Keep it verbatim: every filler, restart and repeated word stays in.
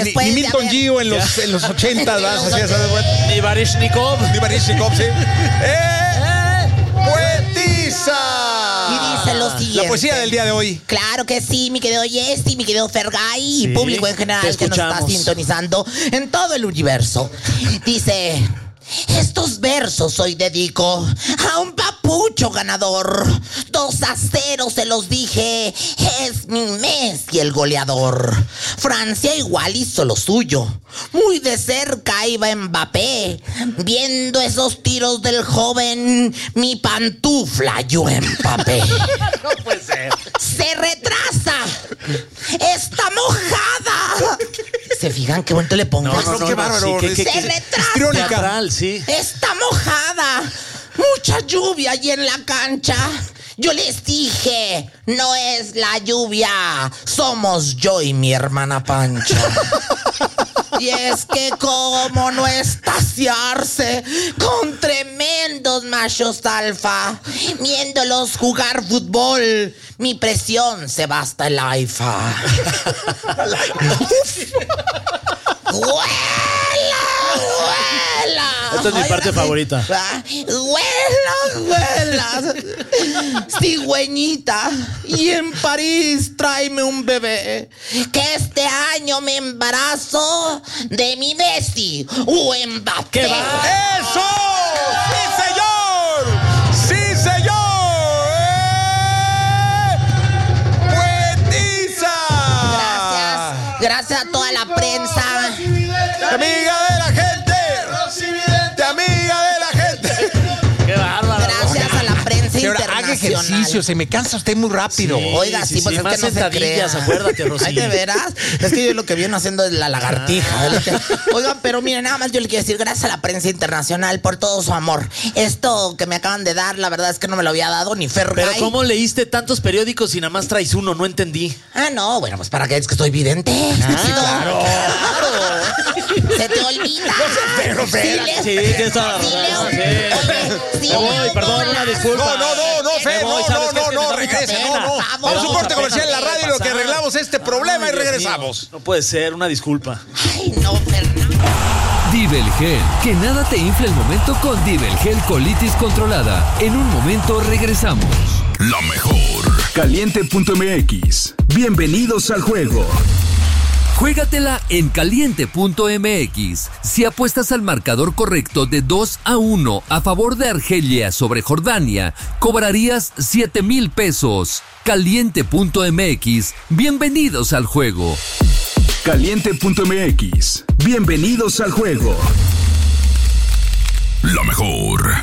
Ni, ni Milton Gio en los, en los ochenta, Ni Baryshnikov. Ni Baryshnikov, sí. ¡Eh! ¡Poetisa! Y dice lo siguiente. La poesía del día de hoy. Claro que sí, mi querido Jessy, mi querido Fergay sí, y público en general que nos está sintonizando en todo el universo. Dice... Estos versos hoy dedico a un papucho ganador. Dos a cero se los dije, es mi Messi el goleador. Francia igual hizo lo suyo. Muy de cerca iba Mbappé. Viendo esos tiros del joven, mi pantufla yo empapé. No puede ser. Se retrasa. Está mojada. ¿Se fijan qué bonito le pongo? No, no, no, qué bárbaro. Sí, que, que, Se que, retrasa. Teatral, sí. Está mojada. Mucha lluvia allí en la cancha. Yo les dije, no es la lluvia, somos yo y mi hermana Pancha. Y es que cómo no estaciarse con tremendos machos alfa, viéndolos jugar fútbol, mi presión se va hasta el AIFA. ¡Huela, huela! Esta es mi parte Ay, favorita. ¡Huela, huela! Cigüeñita, y en París tráeme un bebé, que este año me embarazo de mi Messi o Mbappé. ¿Qué va? ¡Eso! ¡Sí, señor! ¡Sí, señor! ¡Eh! ¡Poetisa! Gracias, gracias a toda la prensa. ¡Amiga de la gente! ¡Rosy amiga de la gente! ¡Qué bárbaro! Gracias a la prensa Señora, internacional. haga ejercicio, se me cansa usted muy rápido. Sí, Oiga, sí, sí, pues sí, es más que no se crea. acuérdate, Rosy. Ay, ¿de veras? Es que yo lo que viene haciendo es la lagartija. Es que... Oigan, pero miren, nada más yo le quiero decir gracias a la prensa internacional por todo su amor. Esto que me acaban de dar, la verdad es que no me lo había dado ni Fergay. Pero ¿cómo leíste tantos periódicos y nada más traes uno? No entendí. Ah, no, bueno, pues para qué es que estoy vidente. Ah, sí, claro. claro. Se te olvida. Pero, pero, le- Sí, que está. Sí, Leo. Sí. Oye, sí, Me voy, Leo, perdón, hola. una disculpa. No, no, no, no, Fer, Me voy, no, ¿sabes no, qué? no, Es que no, me da regrese, mucha no, pena. no. Vamos, Vamos a un vamos corte a comercial en la pena, radio y lo que pasar. arreglamos este problema Ay, y Dios regresamos. mío. No puede ser, una disculpa. Ay, no, Fernando. Divelgel, que nada te infle el momento con Divelgel Colitis Controlada. En un momento regresamos. La mejor. Caliente punto m x. Bienvenidos al juego. Juégatela en caliente punto m x. Si apuestas al marcador correcto de dos a uno a favor de Argelia sobre Jordania, cobrarías siete mil pesos. caliente punto m x. Bienvenidos al juego. Caliente punto m x. Bienvenidos al juego. La mejor.